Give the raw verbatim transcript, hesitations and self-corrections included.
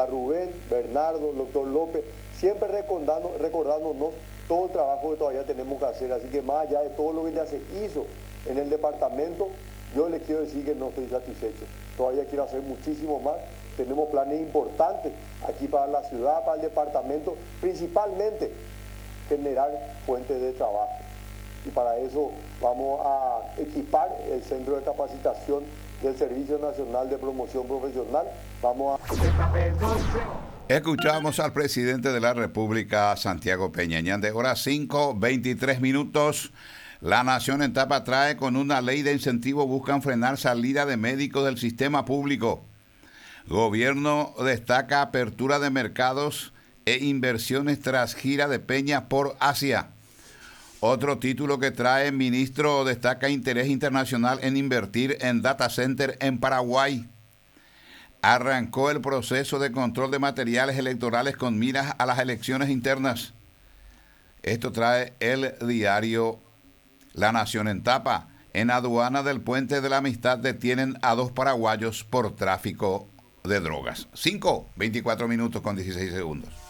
está Rubén, Bernardo, el doctor López, siempre recordando, recordándonos todo el trabajo que todavía tenemos que hacer. Así que más allá de todo lo que ya se hizo en el departamento, yo les quiero decir que no estoy satisfecho. Todavía quiero hacer muchísimo más. Tenemos planes importantes aquí para la ciudad, para el departamento, principalmente generar fuentes de trabajo. Y para eso vamos a equipar el centro de capacitación del Servicio Nacional de Promoción Profesional. Vamos a... Escuchamos al presidente de la República, Santiago Peña Ñande. Hora cinco, veintitrés minutos. La Nación en Tapa trae: con una ley de incentivo buscan frenar salida de médicos del sistema público. Gobierno destaca apertura de mercados e inversiones tras gira de Peña por Asia. Otro título que trae: ministro destaca interés internacional en invertir en data center en Paraguay. Arrancó el proceso de control de materiales electorales con miras a las elecciones internas. Esto trae el diario La Nación en Tapa. En aduana del Puente de la Amistad detienen a dos paraguayos por tráfico de drogas. cinco, veinticuatro minutos con dieciséis segundos.